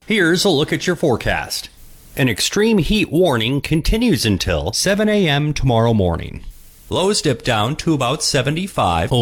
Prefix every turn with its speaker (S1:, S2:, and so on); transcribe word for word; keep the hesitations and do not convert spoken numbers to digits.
S1: Here's a look at your forecast. An extreme heat warning continues until seven a m tomorrow morning. Lows dip down to about seventy-five.